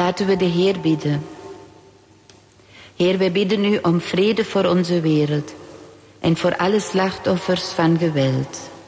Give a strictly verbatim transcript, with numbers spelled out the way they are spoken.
Laten we de Heer bidden. Heer, wij bidden u om vrede voor onze wereld en voor alle slachtoffers van geweld.